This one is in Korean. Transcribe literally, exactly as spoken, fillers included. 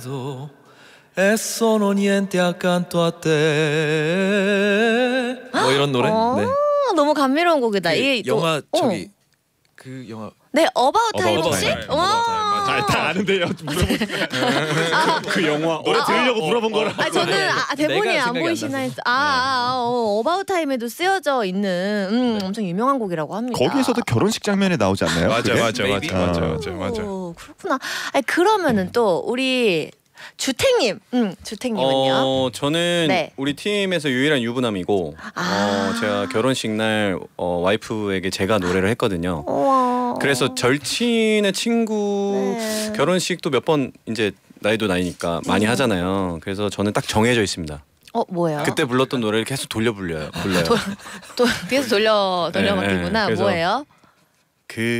E sono niente accanto a te. 뭐 이런 노래? 어, 네. 너무 감미로운 곡이다. 그 이 영화 또, 저기 어. 그 영화 네, About Time About 혹시? Time. 와. 다, 다 아는데요. 물어보시면 그 영화 노래 아, 들으려고 어, 물어본 어, 거라. 아 저는 아, 대본이 내가 안 생각이 보이시나 안 했어. 아, 아, 아 어, About Time에도 쓰여져 있는 음, 네. 엄청 유명한 곡이라고 합니다. 거기에서도 결혼식 장면에 나오지 않나요? 맞아 그게? 맞아 맞아 Maybe? 맞아 어. 맞아 맞아. 오, 그렇구나. 아니, 그러면은 또 우리 주택님, 음, 주택님은요? 어 저는 네. 우리 팀에서 유일한 유부남이고 아. 어, 제가 결혼식 날 어, 와이프에게 제가 노래를 했거든요. 우와. 그래서 절친의 친구 네. 결혼식도 몇 번 이제 나이도 나이니까 많이 음. 하잖아요. 그래서 저는 딱 정해져 있습니다. 어 뭐예요? 그때 불렀던 노래를 계속 돌려 불려요. 불러요. 또 뒤에서 돌려 돌려 네, 맡기구나. 그래서 뭐예요? 그